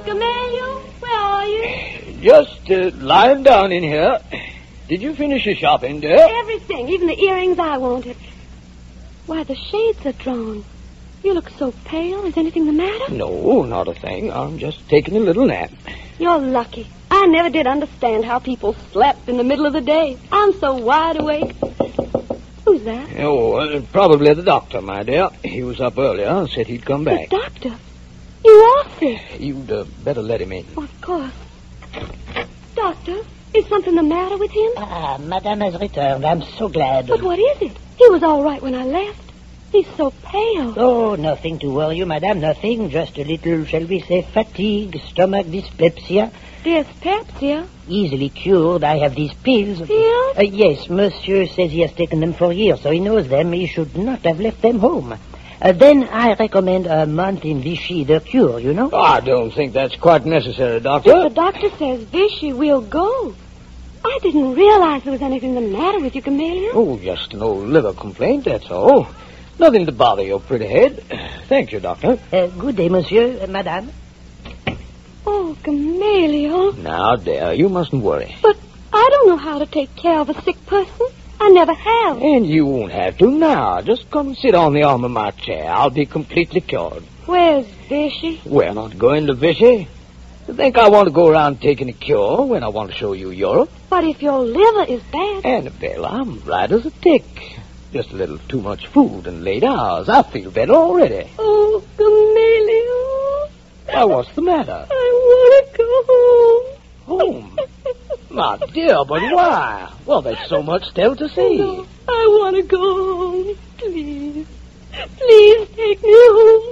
Gamaliel, where are you? Just lying down in here. Did you finish your shopping, dear? Everything, even the earrings I wanted. Why, the shades are drawn. You look so pale. Is anything the matter? No, not a thing. I'm just taking a little nap. You're lucky. I never did understand how people slept in the middle of the day. I'm so wide awake. Who's that? Oh, probably the doctor, my dear. He was up earlier and said he'd come back. The doctor? You are sick. You'd better let him in. Of course. Doctor, is something the matter with him? Madame has returned. I'm so glad. But what is it? He was all right when I left. He's so pale. Oh, nothing to worry you, madame. Nothing. Just a little, shall we say, fatigue, stomach dyspepsia. Dyspepsia? Easily cured. I have these pills. Pills? Yes, monsieur says he has taken them for years, so he knows them. He should not have left them home. Then I recommend a month in Vichy, the cure, you know. Oh, I don't think that's quite necessary, Doctor. If the doctor says Vichy, we'll go. I didn't realize there was anything the matter with you, Gamaliel. Oh, just an old liver complaint, that's all. Nothing to bother your pretty head. Thank you, Doctor. Good day, monsieur, madame. Oh, Gamaliel. Now, dear, you mustn't worry. But I don't know how to take care of a sick person. I never have. And you won't have to now. Just come sit on the arm of my chair. I'll be completely cured. Where's Vichy? We're not going to Vichy. You think I want to go around taking a cure when I want to show you Europe? But if your liver is bad... Annabelle, I'm right as a tick. Just a little too much food and late hours. I feel better already. Oh, Gamaliel. Why, what's the matter? I want to go home. Home? My dear, but why? Well, there's so much still to see. No, I want to go home. Please. Please take me home.